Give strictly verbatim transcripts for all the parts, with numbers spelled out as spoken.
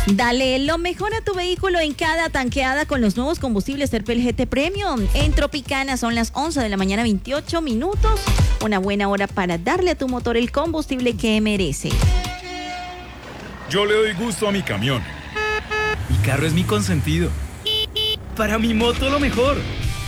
Dale lo mejor a tu vehículo en cada tanqueada con los nuevos combustibles Terpel G T Premium. En Tropicana son las once de la mañana, veintiocho minutos. Una buena hora para darle a tu motor el combustible que merece. Yo le doy gusto a mi camión. Mi carro es mi consentido. Para mi moto lo mejor.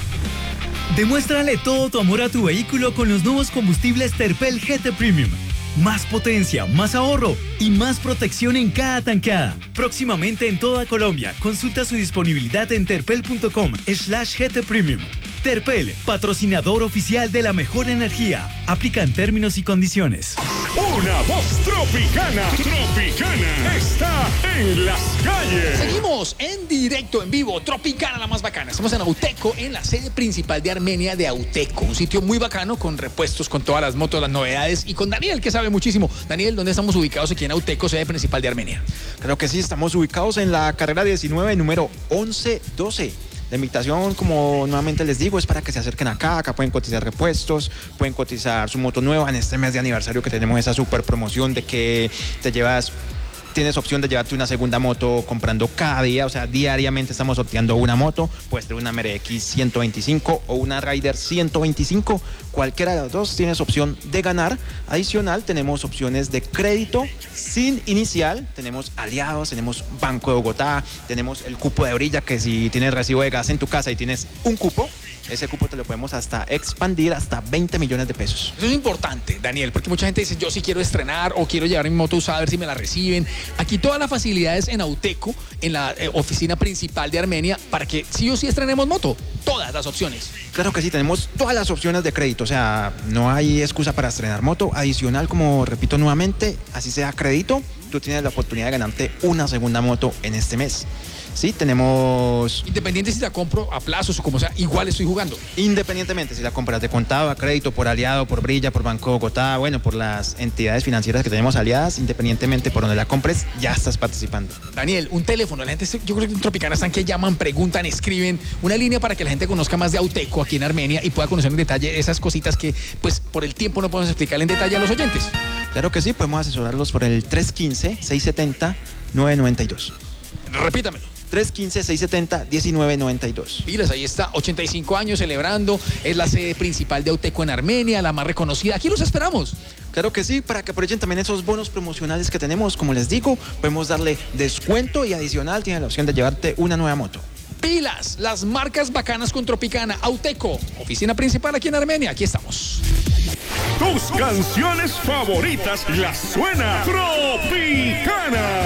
Demuéstrale todo tu amor a tu vehículo con los nuevos combustibles Terpel G T Premium. Más potencia, más ahorro y más protección en cada tanqueada. Próximamente en toda Colombia. Consulta su disponibilidad en terpel punto com slash G T Premium. Terpel, patrocinador oficial de la mejor energía. Aplican términos y condiciones. Una voz tropicana. Tropicana está en las calles. Seguimos en directo, en vivo. Tropicana, la más bacana. Estamos en Auteco, en la sede principal de Armenia de Auteco. Un sitio muy bacano con repuestos, con todas las motos, las novedades y con Daniel, que sabe muchísimo. Daniel, ¿dónde estamos ubicados aquí en Auteco, sede principal de Armenia? Creo que sí, estamos ubicados en la carrera diecinueve, número once doce. La invitación, como nuevamente les digo, es para que se acerquen acá. Acá pueden cotizar repuestos, pueden cotizar su moto nueva en este mes de aniversario que tenemos esa super promoción de que te llevas... Tienes opción de llevarte una segunda moto comprando cada día, o sea, diariamente estamos sorteando una moto. Puedes tener una M R X ciento veinticinco o una Rider ciento veinticinco. Cualquiera de las dos tienes opción de ganar. Adicional, tenemos opciones de crédito sin inicial. Tenemos aliados, tenemos Banco de Bogotá, tenemos el cupo de Brilla, que si tienes recibo de gas en tu casa y tienes un cupo, ese cupo te lo podemos hasta expandir hasta veinte millones de pesos. Eso es importante, Daniel, porque mucha gente dice, yo sí quiero estrenar o quiero llevar mi moto usada a ver si me la reciben. Aquí todas las facilidades en Auteco, en la eh, oficina principal de Armenia, para que sí o sí estrenemos moto. Todas las opciones. Claro que sí, tenemos todas las opciones de crédito, o sea, no hay excusa para estrenar moto. Adicional, como repito nuevamente, así sea crédito, tú tienes la oportunidad de ganarte una segunda moto en este mes. Sí, tenemos... Independiente si la compro a plazos o como sea, igual estoy jugando. Independientemente si la compras de contado, a crédito, por aliado, por Brilla, por Banco de Bogotá, bueno, por las entidades financieras que tenemos aliadas, independientemente por donde la compres, ya estás participando. Daniel, un teléfono, la gente, yo creo que en Tropicana están que llaman, preguntan, escriben, una línea para que la gente conozca más de Auteco aquí en Armenia y pueda conocer en detalle esas cositas que, pues, por el tiempo no podemos explicarle en detalle a los oyentes. Claro que sí, podemos asesorarlos por el tres uno cinco, seis siete cero, nueve nueve dos. Repítamelo. tres uno cinco, seis siete cero, uno nueve nueve dos. Pilas, ahí está, ochenta y cinco años celebrando, es la sede principal de Auteco en Armenia, la más reconocida. Aquí los esperamos. Claro que sí, para que aprovechen también esos bonos promocionales que tenemos. Como les digo, podemos darle descuento y adicional tienes la opción de llevarte una nueva moto. Pilas, las marcas bacanas con Tropicana. Auteco, oficina principal aquí en Armenia, aquí estamos. Tus canciones favoritas las suena Tropicana.